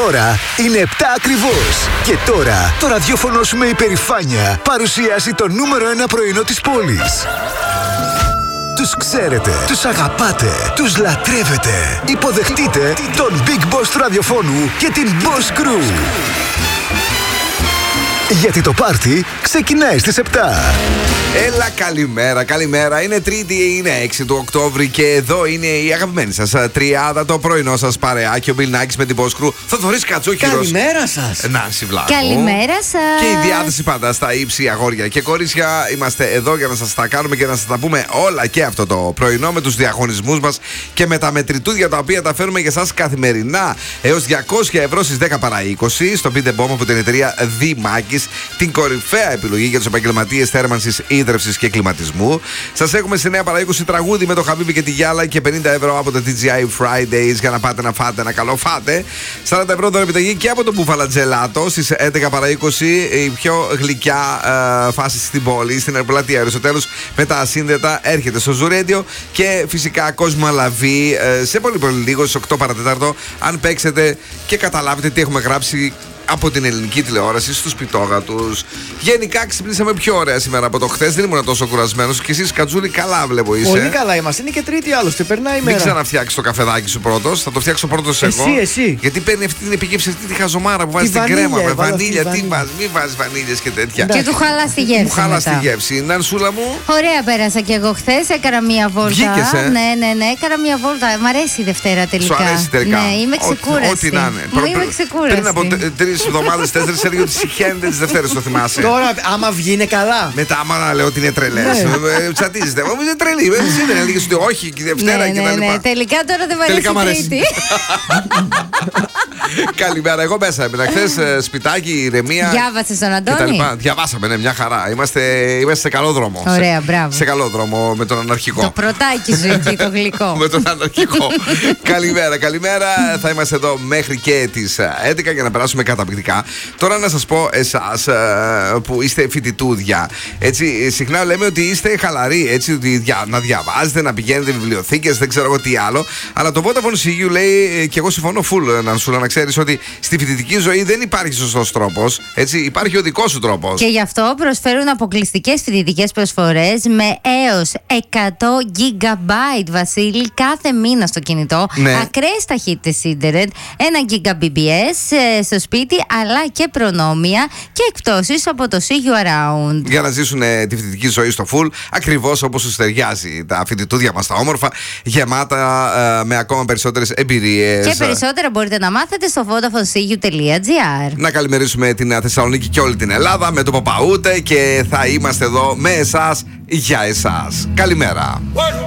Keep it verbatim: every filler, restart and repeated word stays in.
ώρα είναι επτά ακριβώς. Και τώρα το ραδιόφωνο σου με υπερηφάνεια παρουσιάζει το νούμερο ένα πρωινό της πόλης. Τους ξέρετε, τους αγαπάτε, τους λατρεύετε. Υποδεχτείτε τον Big Boss του ραδιοφώνου και την Boss Crew. Γιατί το πάρτι ξεκινάει στις επτά. Έλα, καλημέρα, καλημέρα. Είναι Τρίτη, είναι έξι του Οκτώβρη και εδώ είναι η αγαπημένη σας τριάδα, το πρωινό σας παρεάκι. Ο Μπιλνάκης με την Boss Crew. Θοδωρής Κατσούχυρος. Καλημέρα σας. Νάνση Βλάχου. Καλημέρα σας. Και η διάθεση πάντα στα ύψη, αγόρια και κορίτσια. Είμαστε εδώ για να σας τα κάνουμε και να σας τα πούμε όλα και αυτό το πρωινό με τους διαγωνισμούς μας και με τα μετρητούδια τα οποία τα φέρνουμε για σας καθημερινά έως διακόσια ευρώ στις δέκα παρά είκοσι στο Beat the Bomb από την εταιρεία Δημάκης. Την κορυφαία επιλογή για τους επαγγελματίες θέρμανσης, ίδρευσης και κλιματισμού. Σας έχουμε σε νέα παρά είκοσι τραγούδι με το Χαμπίμπι και τη Γιάλα και πενήντα ευρώ από το τι τζι άι Fridays για να πάτε να φάτε ένα καλό φάτε. σαράντα ευρώ δωρεπιταγή και από το Μπούφαλα Τζελάτο στις έντεκα παρά είκοσι. Η πιο γλυκιά ε, φάση στην πόλη, στην πλατεία Αριστοτέλους με τα ασύνδετα έρχεται στο Ζουρέντιο και φυσικά Κόσμο Λαβή ε, σε πολύ πολύ λίγο στις οκτώ παρά τέταρτο. Αν παίξετε και καταλάβετε τι έχουμε γράψει από την ελληνική τηλεόραση στους πιτόγατους. Γενικά ξυπνήσαμε πιο ωραία σήμερα από το χθες. Δεν ήμουν τόσο κουρασμένος. Και εσείς, Κατζούλη, καλά βλέπω είσαι. Πολύ καλά είμαστε. Είναι και Τρίτη άλλωστε. Περνάει η μέρα. Μην ξαναφτιάξεις το καφεδάκι σου πρώτος. Θα το φτιάξω πρώτος εσύ, εγώ. Εσύ. Γιατί παίρνει αυτή την επικέψη, αυτή τη χαζομάρα που βάζει την κρέμα με βανίλια. Τι βάζει, μην βάζει βανίλιες και τέτοια. Και του χαλά τη γεύση. Μου χαλά τη γεύση. Νανσούλα μου. Ωραία, πέρασα και εγώ χθες. Έκανα μία βόλτα. Βγήκες, ε? Ναι, ναι, ναι. Έκανα μία βόλτα. Μ' αρέσει η Δευτέρα τελικά. Σου αρέσει τελικά. Ναι, είμαι ξεκούραστη. Ό,τι να είναι. Μου είμαι ξεκούραστη. Πριν από τρεις εβδομάδες, τέσσερις έλεγε ότι συχαίνεται τις Δευτέρες, το θυμάσαι. Τώρα, άμα βγει, είναι καλά. Μετά, άμα να λέω ότι είναι τρελές. Ναι. Τσατίζεται. Όμως είναι τρελή. Εσύ δεν έλεγες ότι όχι, και η Δευτέρα Ναι, και τα ναι, ναι. λοιπά. Τελικά τώρα δεν Τελικά μ' μ' αρέσει. αρέσει η Τρίτη. Καλημέρα, εγώ μέσα έμεινα χθες, σπιτάκι, ηρεμία. Διάβασες τον και τα Αντώνη? λοιπά. Διαβάσαμε, ναι, μια χαρά. Είμαστε, είμαστε σε καλό δρόμο. Ωραία, σε, μπράβο. σε καλό δρόμο με τον αναρχικό. Το πρωτάκι σου εκεί, το γλυκό. με τον αναρχικό. Καλημέρα, καλημέρα. Θα είμαστε εδώ μέχρι και τις έντεκα για να περάσουμε καταπληκτικά. Τώρα να σας πω εσάς που είστε φοιτητούδια. Έτσι, συχνά λέμε ότι είστε χαλαροί. Έτσι, ότι δια, να διαβάζετε, να πηγαίνετε βιβλιοθήκες, δεν ξέρω εγώ τι άλλο. Αλλά το Vodafone σι γιου λέει, και εγώ συμφωνώ full, Νανσούλα, να ξέρεις ότι στη φοιτητική ζωή δεν υπάρχει σωστός τρόπος. Έτσι, υπάρχει ο δικός σου τρόπος. Και γι' αυτό προσφέρουν αποκλειστικές φοιτητικές προσφορές με έως εκατό γιγαμπάιτ, Βασίλη, κάθε μήνα στο κινητό. Ναι. Ακραίες ταχύτητες ίντερνετ, ένα γίγα μπι μπι ες στο σπίτι, αλλά και προνόμια και εκπτώσεις από το σι γιου Around. Για να ζήσουν ε, τη φοιτητική ζωή στο full, ακριβώς όπως τους ταιριάζει. Τα φοιτητούδια μας τα όμορφα, γεμάτα ε, με ακόμα περισσότερες εμπειρίες. Και περισσότερα μπορείτε να μάθετε στο vodafone c u τελεία g r. Να καλημερίσουμε την Θεσσαλονίκη και όλη την Ελλάδα με το Παπαούτε και θα είμαστε εδώ με εσάς για εσάς. Καλημέρα.